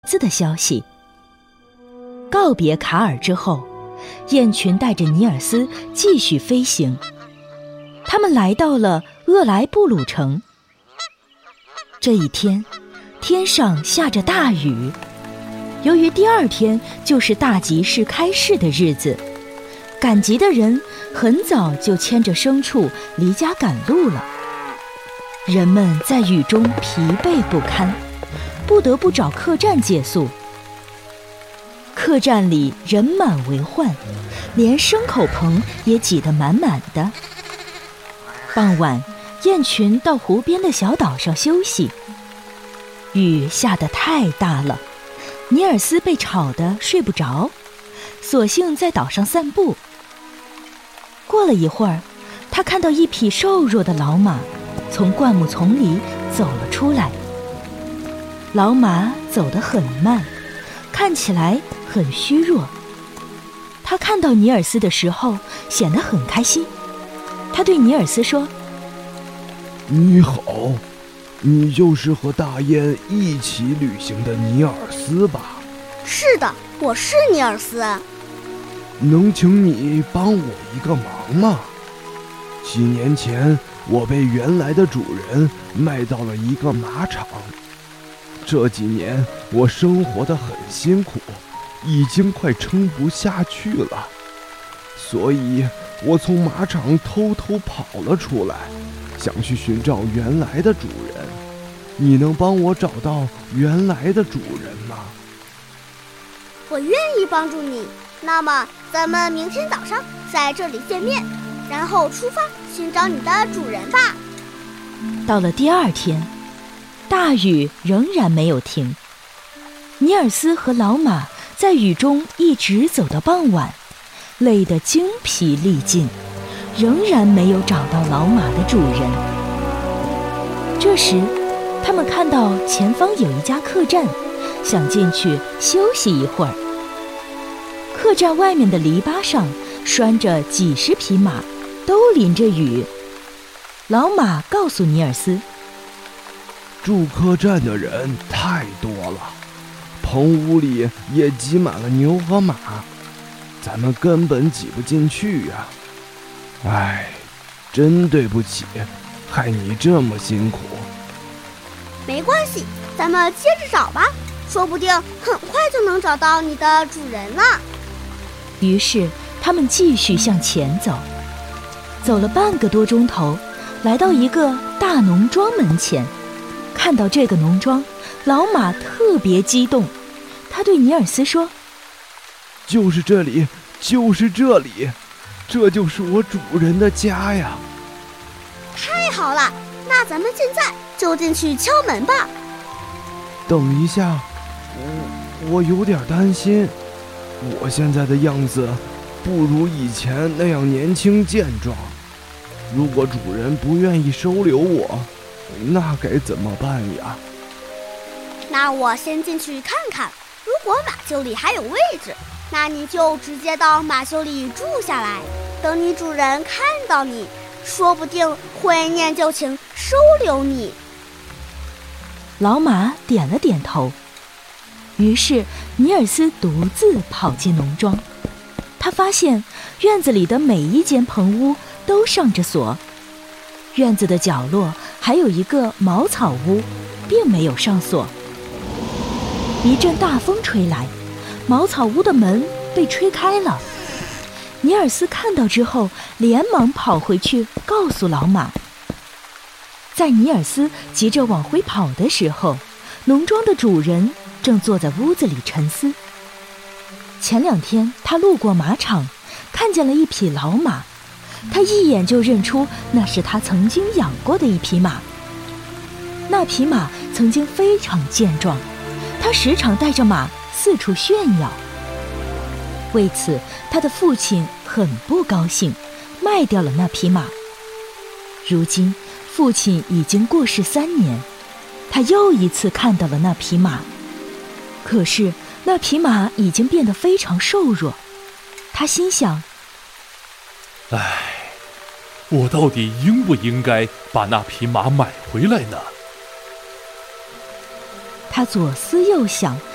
子的消息。告别卡尔之后，雁群带着尼尔斯继续飞行。他们来到了厄莱布鲁城。这一天，天上下着大雨。由于第二天就是大集市开市的日子，赶集的人很早就牵着牲畜离家赶路了。人们在雨中疲惫不堪，不得不找客栈借宿。客栈里人满为患，连牲口棚也挤得满满的。傍晚，雁群到湖边的小岛上休息。雨下得太大了，尼尔斯被吵得睡不着，索性在岛上散步。过了一会儿，他看到一匹瘦弱的老马从灌木丛里走了出来。老马走得很慢，看起来很虚弱。他看到尼尔斯的时候显得很开心。他对尼尔斯说：“ 你好，你就是和大雁一起旅行的尼尔斯吧？”“ 是的，我是尼尔斯。”“ 能请你帮我一个忙吗？几年前我被原来的主人卖到了一个马场。这几年我生活得很辛苦，已经快撑不下去了，所以我从马场偷偷跑了出来，想去寻找原来的主人。你能帮我找到原来的主人吗？”“ 我愿意帮助你。那么咱们明天早上在这里见面，然后出发寻找你的主人吧。” 到了第二天，大雨仍然没有停。尼尔斯和老马在雨中一直走到傍晚，累得精疲力尽，仍然没有找到老马的主人。这时，他们看到前方有一家客栈，想进去休息一会儿。客栈外面的篱笆上拴着几十匹马，都淋着雨。老马告诉尼尔斯：“ 住客栈的人太多了，棚屋里也挤满了牛和马，咱们根本挤不进去呀。哎，真对不起，害你这么辛苦。”“ 没关系，咱们接着找吧，说不定很快就能找到你的主人了。” 于是他们继续向前走，走了半个多钟头，来到一个大农庄门前。看到这个农庄，老马特别激动，他对尼尔斯说：“ 就是这里，就是这里，这就是我主人的家呀！”“ 太好了，那咱们现在就进去敲门吧。”“ 等一下，我有点担心，我现在的样子不如以前那样年轻健壮。如果主人不愿意收留我，那该怎么办呀？”“ 那我先进去看看，如果马厩里还有位置，那你就直接到马厩里住下来，等你主人看到你，说不定会念旧情收留你。” 老马点了点头。于是尼尔斯独自跑进农庄。他发现院子里的每一间棚屋都上着锁，院子的角落还有一个茅草屋，并没有上锁。一阵大风吹来，茅草屋的门被吹开了。尼尔斯看到之后，连忙跑回去告诉老马。在尼尔斯急着往回跑的时候，农庄的主人正坐在屋子里沉思。前2天他路过马场，看见了一匹老马，他一眼就认出那是他曾经养过的一匹马。那匹马曾经非常健壮，他时常带着马四处炫耀。为此，他的父亲很不高兴，卖掉了那匹马。如今父亲已经过世3年，他又一次看到了那匹马，可是那匹马已经变得非常瘦弱。他心想：“ 唉，我到底应不应该把那匹马买回来呢？” 他左思右想，